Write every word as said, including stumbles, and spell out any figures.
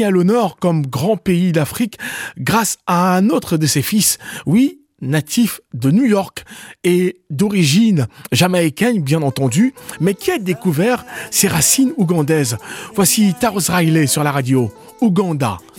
à l'honneur comme grand pays d'Afrique grâce à un autre de ses fils. Oui, natif de New York et d'origine jamaïcaine, bien entendu, mais qui a découvert ses racines ougandaises. Voici Tarrus Riley sur la radio. Ouganda,